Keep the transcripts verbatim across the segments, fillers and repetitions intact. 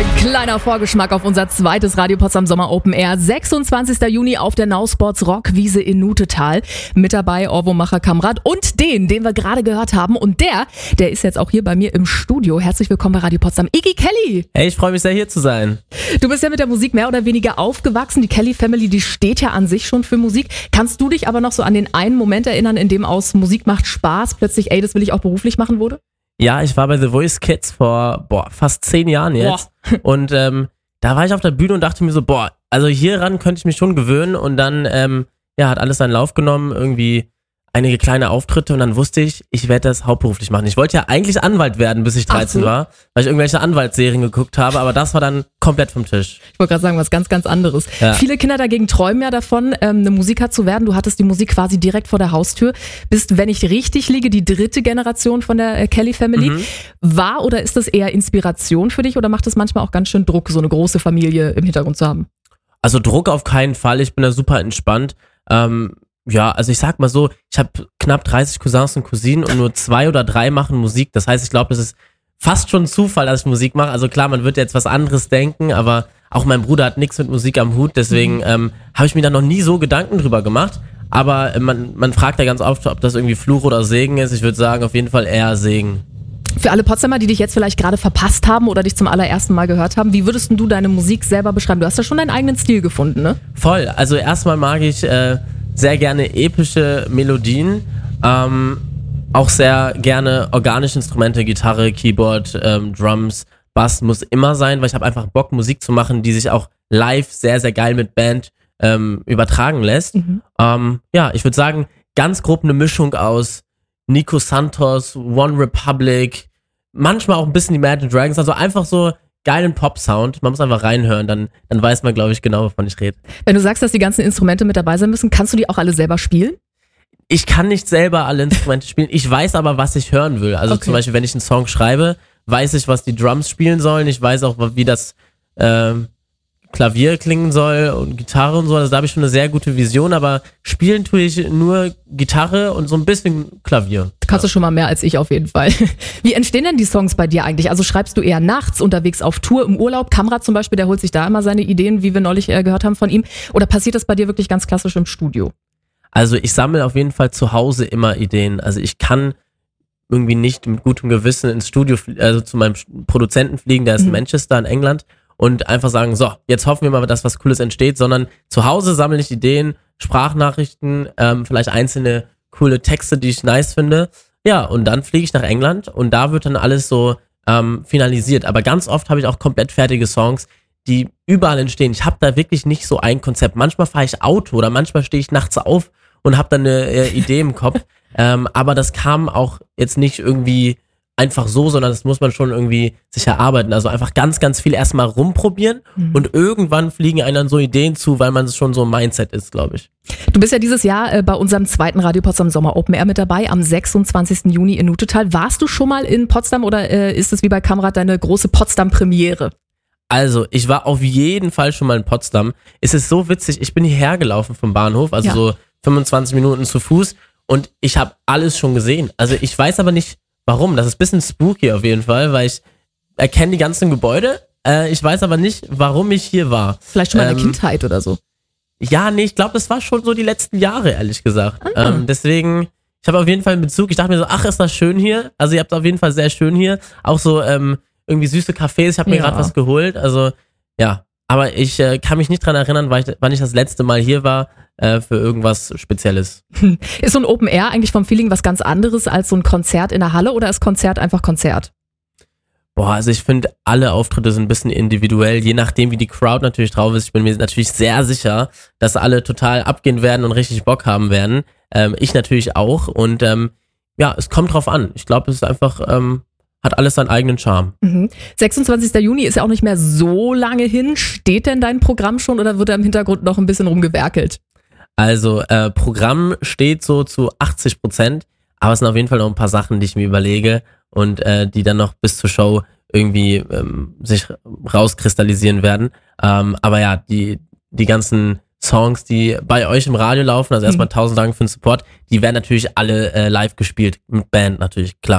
Kleiner Vorgeschmack auf unser zweites Radio Potsdam Sommer Open Air. sechsundzwanzigster Juni auf der Now Sports Rockwiese in Nutetal. Mit dabei Orvo Macher Kamrat und den, den wir gerade gehört haben. Und der, der ist jetzt auch hier bei mir im Studio. Herzlich willkommen bei Radio Potsdam, Iggy Kelly. Hey, ich freue mich sehr, hier zu sein. Du bist ja mit der Musik mehr oder weniger aufgewachsen. Die Kelly Family, die steht ja an sich schon für Musik. Kannst du dich aber noch so an den einen Moment erinnern, in dem aus Musik macht Spaß plötzlich, ey, das will ich auch beruflich machen wurde? Ja, ich war bei The Voice Kids vor boah, fast zehn Jahren jetzt. Boah. Und ähm, da war ich auf der Bühne und dachte mir so, boah, also hieran könnte ich mich schon gewöhnen. Und dann ähm, ja, hat alles seinen Lauf genommen, irgendwie einige kleine Auftritte und dann wusste ich, ich werde das hauptberuflich machen. Ich wollte ja eigentlich Anwalt werden, bis ich dreizehn so. war, weil ich irgendwelche Anwaltsserien geguckt habe, aber das war dann komplett vom Tisch. Ich wollte gerade sagen, was ganz, ganz anderes. Ja. Viele Kinder dagegen träumen ja davon, ähm, eine Musiker zu werden. Du hattest die Musik quasi direkt vor der Haustür. Bist, wenn ich richtig liege, die dritte Generation von der äh, Kelly Family. Mhm. War oder ist das eher Inspiration für dich oder macht es manchmal auch ganz schön Druck, so eine große Familie im Hintergrund zu haben? Also Druck auf keinen Fall, ich bin da super entspannt. Ähm, Ja, also ich sag mal so, ich habe knapp dreißig Cousins und Cousinen und nur zwei oder drei machen Musik. Das heißt, ich glaube, das ist fast schon Zufall, dass ich Musik mache. Also klar, man wird jetzt was anderes denken, aber auch mein Bruder hat nichts mit Musik am Hut. Deswegen mhm. ähm, habe ich mir da noch nie so Gedanken drüber gemacht. Aber man, man fragt ja ganz oft, ob das irgendwie Fluch oder Segen ist. Ich würde sagen, auf jeden Fall eher Segen. Für alle Potsdamer, die dich jetzt vielleicht gerade verpasst haben oder dich zum allerersten Mal gehört haben, wie würdest du deine Musik selber beschreiben? Du hast ja schon deinen eigenen Stil gefunden, ne? Voll. Also erstmal mag ich äh, sehr gerne epische Melodien, ähm, auch sehr gerne organische Instrumente, Gitarre, Keyboard, ähm, Drums, Bass muss immer sein, weil ich habe einfach Bock, Musik zu machen, die sich auch live sehr, sehr geil mit Band ähm, übertragen lässt. Mhm. Ähm, ja, ich würde sagen, ganz grob eine Mischung aus Nico Santos, One Republic, manchmal auch ein bisschen die Imagine Dragons, also einfach so geilen Pop-Sound. Man muss einfach reinhören, dann, dann weiß man, glaube ich, genau, wovon ich rede. Wenn du sagst, dass die ganzen Instrumente mit dabei sein müssen, kannst du die auch alle selber spielen? Ich kann nicht selber alle Instrumente spielen, ich weiß aber, was ich hören will. Also okay. Zum Beispiel, wenn ich einen Song schreibe, weiß ich, was die Drums spielen sollen, ich weiß auch, wie das ähm, Klavier klingen soll und Gitarre und so, also da habe ich schon eine sehr gute Vision, aber spielen tue ich nur Gitarre und so ein bisschen Klavier. Kannst du schon mal mehr als ich auf jeden Fall. Wie entstehen denn die Songs bei dir eigentlich? Also schreibst du eher nachts unterwegs auf Tour, im Urlaub? Kamrat zum Beispiel, der holt sich da immer seine Ideen, wie wir neulich äh, gehört haben von ihm. Oder passiert das bei dir wirklich ganz klassisch im Studio? Also ich sammle auf jeden Fall zu Hause immer Ideen. Also ich kann irgendwie nicht mit gutem Gewissen ins Studio, also zu meinem Produzenten fliegen, der ist mhm. in Manchester in England, und einfach sagen, so, jetzt hoffen wir mal, dass was Cooles entsteht, sondern zu Hause sammle ich Ideen, Sprachnachrichten, ähm, vielleicht einzelne coole Texte, die ich nice finde. Ja, und dann fliege ich nach England und da wird dann alles so ähm, finalisiert. Aber ganz oft habe ich auch komplett fertige Songs, die überall entstehen. Ich habe da wirklich nicht so ein Konzept. Manchmal fahre ich Auto oder manchmal stehe ich nachts auf und habe dann eine äh, Idee im Kopf. ähm, aber das kam auch jetzt nicht irgendwie einfach so, sondern das muss man schon irgendwie sich erarbeiten. Also einfach ganz, ganz viel erstmal rumprobieren mhm. und irgendwann fliegen einem dann so Ideen zu, weil man schon so ein Mindset ist, glaube ich. Du bist ja dieses Jahr äh, bei unserem zweiten Radio Potsdam Sommer Open Air mit dabei, am sechsundzwanzigsten Juni in Nutetal. Warst du schon mal in Potsdam oder äh, ist es wie bei Kamrat deine große Potsdam-Premiere? Also, ich war auf jeden Fall schon mal in Potsdam. Es ist so witzig, ich bin hierher gelaufen vom Bahnhof, also ja. so fünfundzwanzig Minuten zu Fuß und ich habe alles schon gesehen. Also ich weiß aber nicht, warum. Das ist ein bisschen spooky auf jeden Fall, weil ich erkenne die ganzen Gebäude. Äh, ich weiß aber nicht, warum ich hier war. Vielleicht schon mal in ähm, der Kindheit oder so. Ja, nee, ich glaube, das war schon so die letzten Jahre, ehrlich gesagt. Ah. Ähm, deswegen, ich habe auf jeden Fall einen Bezug. Ich dachte mir so, ach, ist das schön hier. Also ihr habt auf jeden Fall sehr schön hier. Auch so ähm, irgendwie süße Cafés. Ich habe mir ja. gerade was geholt. Also ja, aber ich äh, kann mich nicht dran erinnern, weil ich, wann ich das letzte Mal hier war äh, für irgendwas Spezielles. Ist so ein Open Air eigentlich vom Feeling was ganz anderes als so ein Konzert in der Halle oder ist Konzert einfach Konzert? Boah, also ich finde, alle Auftritte sind ein bisschen individuell, je nachdem, wie die Crowd natürlich drauf ist. Ich bin mir natürlich sehr sicher, dass alle total abgehen werden und richtig Bock haben werden. Ähm, ich natürlich auch. Und ähm, ja, es kommt drauf an. Ich glaube, es ist einfach, ähm, hat alles seinen eigenen Charme. Mhm. sechsundzwanzigster Juni ist ja auch nicht mehr so lange hin. Steht denn dein Programm schon oder wird da im Hintergrund noch ein bisschen rumgewerkelt? Also, äh, Programm steht so zu achtzig Prozent, aber es sind auf jeden Fall noch ein paar Sachen, die ich mir überlege und äh, die dann noch bis zur Show irgendwie ähm, sich rauskristallisieren werden. Ähm, aber ja, die, die ganzen Songs, die bei euch im Radio laufen, also erstmal tausend Dank für den Support, die werden natürlich alle äh, live gespielt, mit Band natürlich, klar.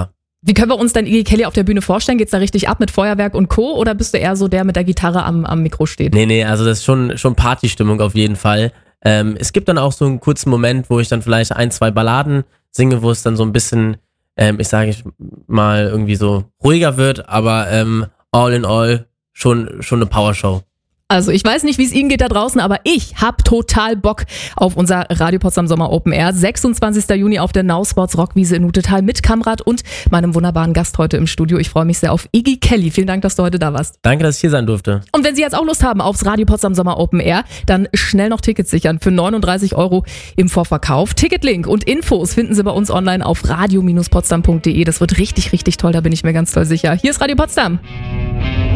Wie können wir uns dann Iggy Kelly auf der Bühne vorstellen? Geht's da richtig ab mit Feuerwerk und Co.? Oder bist du eher so der mit der Gitarre am, am Mikro steht? Nee, nee, also das ist schon, schon Partystimmung auf jeden Fall. Ähm, es gibt dann auch so einen kurzen Moment, wo ich dann vielleicht ein, zwei Balladen singe, wo es dann so ein bisschen, ähm, ich sage ich mal, irgendwie so ruhiger wird, aber ähm, all in all schon, schon eine Powershow. Also ich weiß nicht, wie es Ihnen geht da draußen, aber ich hab total Bock auf unser Radio Potsdam Sommer Open Air. sechsundzwanzigster Juni auf der Now Sports Rockwiese in Nutetal mit Kamrat und meinem wunderbaren Gast heute im Studio. Ich freue mich sehr auf Iggy Kelly. Vielen Dank, dass du heute da warst. Danke, dass ich hier sein durfte. Und wenn Sie jetzt auch Lust haben aufs Radio Potsdam Sommer Open Air, dann schnell noch Tickets sichern für neununddreißig Euro im Vorverkauf. Ticketlink und Infos finden Sie bei uns online auf radio Bindestrich potsdam punkt de. Das wird richtig, richtig toll, da bin ich mir ganz toll sicher. Hier ist Radio Potsdam.